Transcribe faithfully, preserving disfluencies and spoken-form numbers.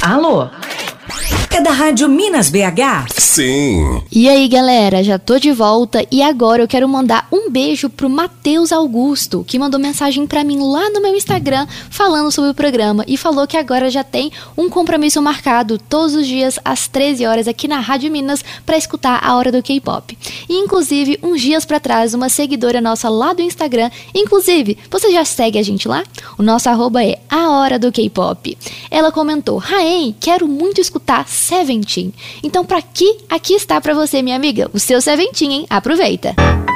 Alô? É da Rádio Minas B H? Sim. E aí, galera, já tô de volta e agora eu quero mandar um beijo pro Matheus Augusto, que mandou mensagem pra mim lá no meu Instagram falando sobre o programa e falou que agora já tem um compromisso marcado todos os dias às treze horas aqui na Rádio Minas pra escutar a Hora do K-Pop. E inclusive, uns dias pra trás, uma seguidora nossa lá do Instagram, inclusive, você já segue a gente lá? O nosso arroba é a Hora do K-Pop. Ela comentou: Raen, quero muito escutar Seventeen. Então, pra que aqui está pra você, minha amiga, o seu Seventeen, hein? Aproveita!